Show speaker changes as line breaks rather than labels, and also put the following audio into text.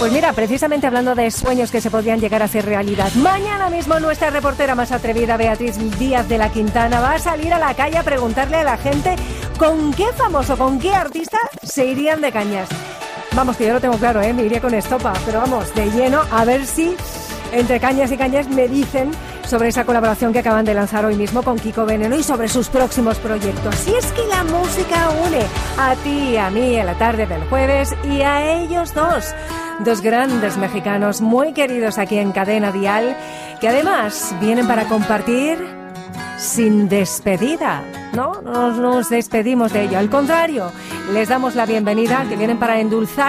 Pues mira, precisamente hablando de sueños que se podrían llegar a hacer realidad, mañana mismo nuestra reportera más atrevida, Beatriz Díaz de la Quintana, va a salir a la calle a preguntarle a la gente con qué famoso, con qué artista se irían de cañas. Vamos, que yo lo tengo claro, me iría con estopa, pero vamos, de lleno, a ver si entre cañas y cañas me dicen sobre esa colaboración que acaban de lanzar hoy mismo con Kiko Veneno y sobre sus próximos proyectos. Y es que la música une a ti y a mí en la tarde del jueves y a ellos dos grandes mexicanos muy queridos aquí en Cadena Dial, que además vienen para compartir sin despedida. No nos despedimos de ello, al contrario, les damos la bienvenida, que vienen para endulzar